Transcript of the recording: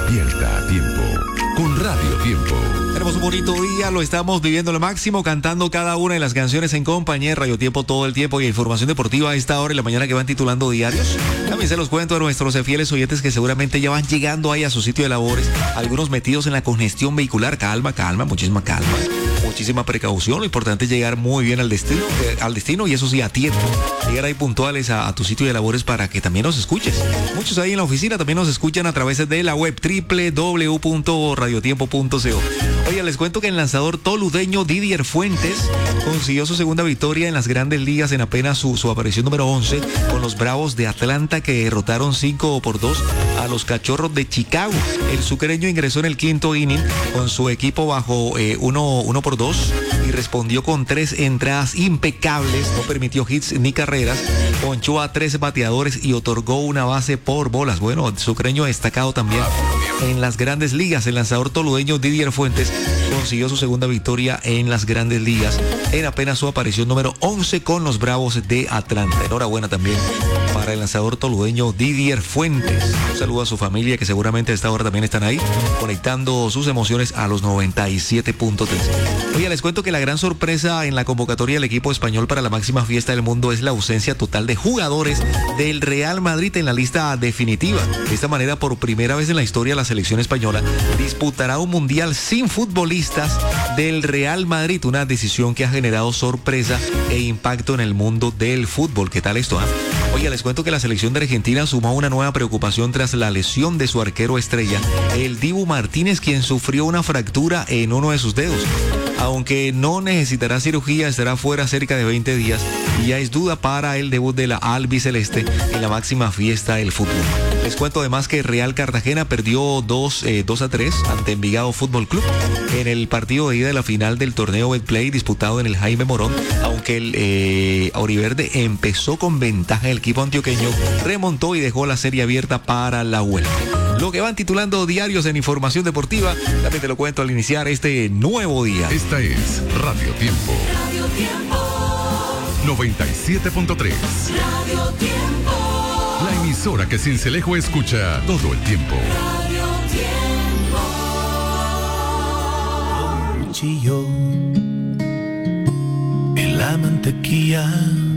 Despierta a tiempo con Radio Tiempo. Tenemos un bonito día, lo estamos viviendo al máximo, cantando cada una de las canciones en compañía de Radio Tiempo todo el tiempo y información deportiva a esta hora de la mañana que van titulando diarios. También se los cuento a nuestros fieles oyentes que seguramente ya van llegando ahí a su sitio de labores, algunos metidos en la congestión vehicular. Calma, muchísima calma. Muchísima precaución, lo importante es llegar muy bien al destino y eso sí, a tiempo. Llegar ahí puntuales a tu sitio de labores para que también nos escuches. Muchos ahí en la oficina también nos escuchan a través de la web www.radiotiempo.co. Oye, les cuento que el lanzador toludeño Didier Fuentes consiguió su segunda victoria en las Grandes Ligas en apenas su aparición número 11 con los Bravos de Atlanta, que derrotaron 5-2 a los Cachorros de Chicago. El sucreño ingresó en el quinto inning con su equipo bajo 1-2 y respondió con 3 entradas impecables, no permitió hits ni carreras, ponchó a 13 bateadores y otorgó una base por bolas. Bueno, sucreño destacado también en las Grandes Ligas. El lanzador toludeño Didier Fuentes consiguió su segunda victoria en las Grandes Ligas en apenas su aparición número 11 con los Bravos de Atlanta. Enhorabuena también para el lanzador toludeño Didier Fuentes. Un saludo a su familia, que seguramente a esta hora también están ahí conectando sus emociones a los 97.3. Oye, les cuento que la gran sorpresa en la convocatoria del equipo español para la máxima fiesta del mundo es la ausencia total de jugadores del Real Madrid en la lista definitiva. De esta manera, por primera vez en la historia, la selección española disputará un mundial sin futbolistas del Real Madrid, una decisión que ha generado sorpresa e impacto en el mundo del fútbol. ¿Qué tal esto? Oye, les cuento que la selección de Argentina sumó una nueva preocupación tras la lesión de su arquero estrella, el Dibu Martínez, quien sufrió una fractura en uno de sus dedos. Aunque no necesitará cirugía, estará fuera cerca de 20 días y ya es duda para el debut de la albiceleste en la máxima fiesta del fútbol. Les cuento además que Real Cartagena perdió 2-3 ante Envigado Fútbol Club en el partido de ida de la final del torneo Betplay disputado en el Jaime Morón. Aunque el auriverde empezó con ventaja, el equipo antioqueño remontó y dejó la serie abierta para la vuelta. Lo que van titulando diarios en información deportiva, también te lo cuento al iniciar este nuevo día. Esta es Radio Tiempo. Radio Tiempo. 97.3. Radio Tiempo. La emisora que Sincelejo escucha todo el tiempo. Radio Tiempo. Chilló en la mantequilla